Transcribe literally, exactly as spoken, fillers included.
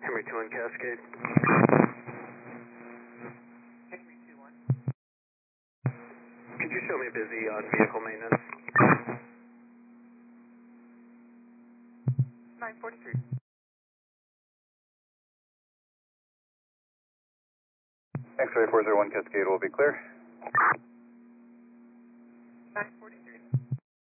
Henry two one Cascade. Henry two one. Could you show me busy on vehicle maintenance? nine forty-three. X-ray four zero one Cascade will be clear. nine forty.